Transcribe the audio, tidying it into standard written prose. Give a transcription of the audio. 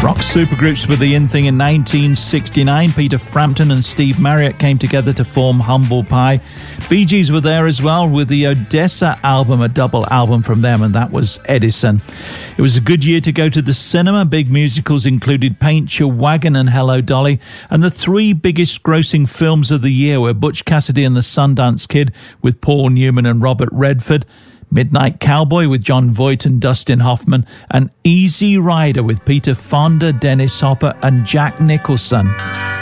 Rock supergroups were the in thing in 1969. Peter Frampton and Steve Marriott came together to form Humble Pie. Bee Gees were there as well with the Odessa album, a double album from them, and that was Edison. It was a good year to go to the cinema. Big musicals included Paint Your Wagon and Hello Dolly, and the three biggest grossing films of the year were Butch Cassidy and the Sundance Kid with Paul Newman and Robert Redford, Midnight Cowboy with John Voight and Dustin Hoffman, and Easy Rider with Peter Fonda, Dennis Hopper and Jack Nicholson.